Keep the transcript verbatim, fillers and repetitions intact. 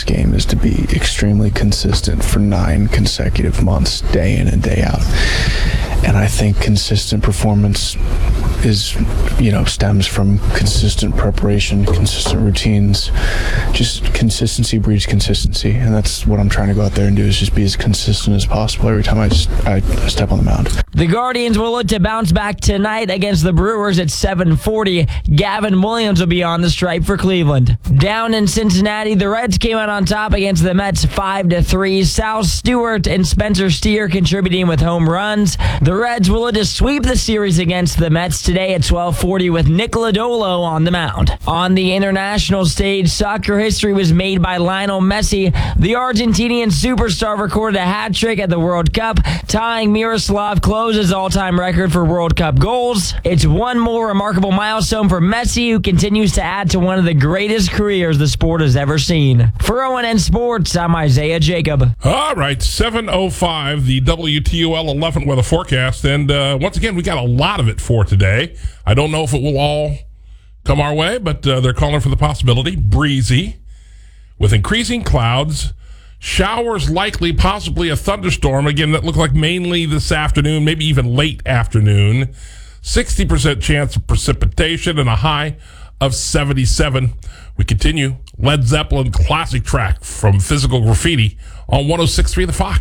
this game is to be extremely consistent for nine consecutive months, day in and day out. And I think consistent performance is, you know, stems from consistent preparation, consistent routines. Just consistency breeds consistency, and that's what I'm trying to go out there and do, is just be as consistent as possible every time I, just, I step on the mound. The Guardians will look to bounce back tonight against the Brewers at seven forty. Gavin Williams will be on the stripe for Cleveland. Down in Cincinnati, the Reds came out on top against the Mets five to three. Sal Stewart and Spencer Steer contributing with home runs. The Reds will look to sweep the series against the Mets today at twelve forty with Nick Lodolo on the mound. On the international stage, soccer history was made by Lionel Messi. The Argentinian superstar recorded a hat trick at the World Cup, tying Miroslav Klose's all-time record for World Cup goals. It's one more remarkable milestone for Messi, who continues to add to one of the greatest careers the sport has ever seen. For O N N Sports, I'm Isaiah Jacob. All right, seven oh five, the W T U L eleven weather forecast. And uh, once again, we got a lot of it for today. I don't know if it will all come our way, but uh, they're calling for the possibility. Breezy, with increasing clouds, showers likely, possibly a thunderstorm. Again, that looked like mainly this afternoon, maybe even late afternoon. sixty percent chance of precipitation and a high of seventy-seven. We continue. Led Zeppelin classic track from Physical Graffiti on one oh six point three The Fox.